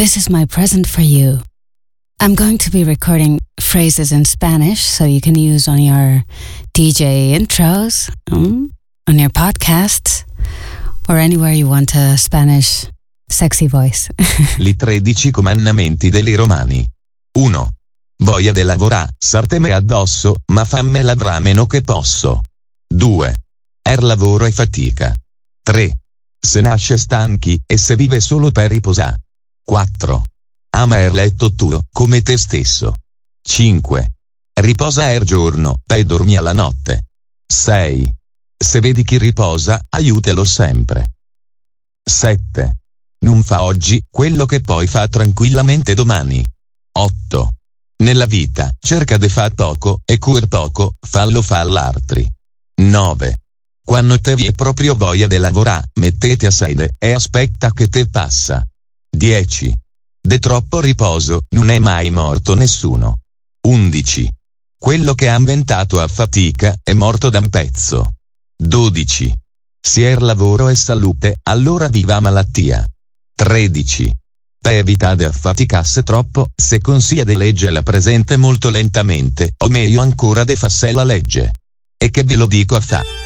This is my present for you. I'm going to be recording phrases in Spanish so you can use on your DJ intros, on your podcasts, or anywhere you want a Spanish sexy voice. Li 13 comandamenti dei Romani. 1. Voglia de lavorà, sarteme addosso, ma famme l'avrà meno che posso. 2. Lavoro e fatica. 3. Se nasce stanchi, e se vive solo per riposà. 4. Ama il letto tuo, come te stesso. 5. Riposa il giorno, e dormi alla notte. 6. Se vedi chi riposa, aiutalo sempre. 7. Non fa oggi quello che poi fa tranquillamente domani. 8. Nella vita, cerca de fa poco, e cur poco, fallo fa all'altri. 9. Quando te vi è proprio voglia de lavorà, mettete a sede, e aspetta che te passa. 10. De troppo riposo, non è mai morto nessuno. 11. Quello che ha inventato a fatica, è morto da un pezzo. 12. Se è lavoro e salute, allora viva malattia. 13. Per evitare di affaticasse troppo, se consiglia de legge la presente molto lentamente, o meglio ancora de fasse la legge. E che ve lo dico a fa.